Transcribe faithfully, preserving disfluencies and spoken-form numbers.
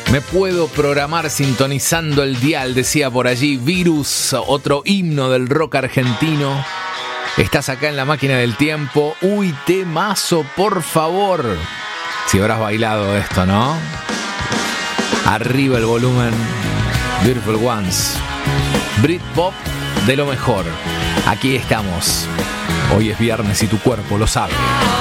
Me puedo programar sintonizando el dial, decía por allí Virus, otro himno del rock argentino. Estás acá en la máquina del tiempo. Uy, temazo, por favor. Si habrás bailado esto, ¿no? Arriba el volumen. Beautiful Ones. Britpop de lo mejor. Aquí estamos. Hoy es viernes y tu cuerpo lo sabe.